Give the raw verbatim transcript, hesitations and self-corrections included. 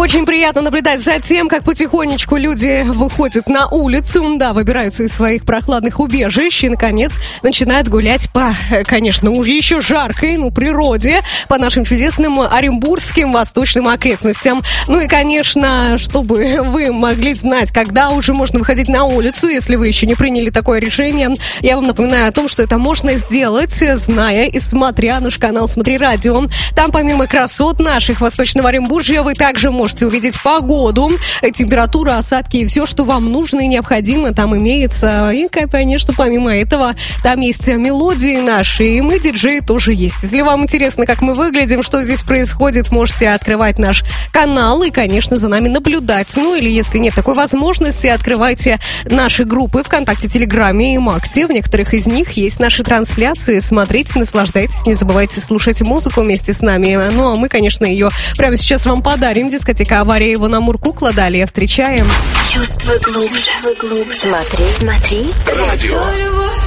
Очень приятно наблюдать за тем, как потихонечку люди выходят на улицу, да, выбираются из своих прохладных убежищ и, наконец, начинают гулять по, конечно, уже еще жаркой, ну, природе, по нашим чудесным оренбургским восточным окрестностям. Ну и, конечно, чтобы вы могли знать, когда уже можно выходить на улицу, если вы еще не приняли такое решение, я вам напоминаю о том, что это можно сделать, зная и смотря наш канал «Смотри радио». Там, помимо красот наших Восточного Оренбуржья, вы также можете увидеть погоду, температуру, осадки и все, что вам нужно и необходимо там имеется. И, конечно, помимо этого, там есть мелодии наши, и мы, диджеи, тоже есть. Если вам интересно, как мы выглядим, что здесь происходит, можете открывать наш канал и, конечно, за нами наблюдать. Ну, или если нет такой возможности, открывайте наши группы ВКонтакте, Телеграме и Максе. В некоторых из них есть наши трансляции. Смотрите, наслаждайтесь, не забывайте слушать музыку вместе с нами. Ну, а мы, конечно, ее прямо сейчас вам подарим. Дискотека «Авария» его на Муркукла. Далее встречаем. Чувствуй глубже. Смотри, смотри. Радио.